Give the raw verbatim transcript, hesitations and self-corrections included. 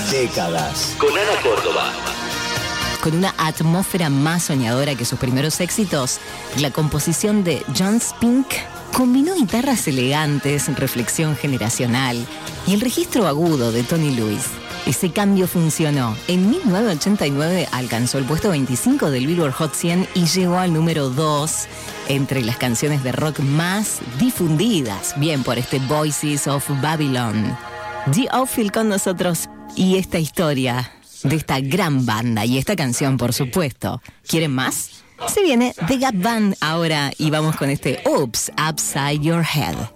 Décadas. Con Ana Córdoba. Con una atmósfera más soñadora que sus primeros éxitos, la composición de John Spink combinó guitarras elegantes, reflexión generacional y el registro agudo de Tony Lewis. Ese cambio funcionó. En mil novecientos ochenta y nueve alcanzó el puesto veinticinco del Billboard Hot cien y llegó al número dos entre las canciones de rock más difundidas, bien por este Voices of Babylon. The Outfield con nosotros y esta historia de esta gran banda y esta canción, por supuesto. ¿Quieren más? Se viene The Gap Band ahora y vamos con este Oops, Upside Your Head.